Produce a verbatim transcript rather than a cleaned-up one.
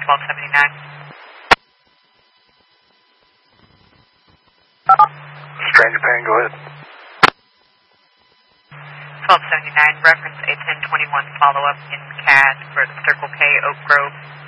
twelve seventy-nine. Strange Japan, go ahead. twelve seventy-nine, reference a ten twenty-one follow-up in C A D for the Circle K Oak Grove.